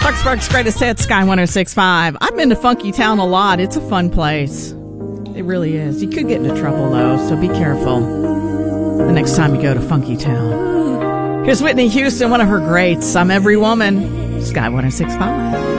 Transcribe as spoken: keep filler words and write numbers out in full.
Clarksburg's greatest hits, Sky one oh six point five. I've been to Funky Town a lot. It's a fun place. It really is. You could get into trouble, though, so be careful the next time you go to Funky Town. Here's Whitney Houston, one of her greats. I'm Every Woman. Sky one oh six point five.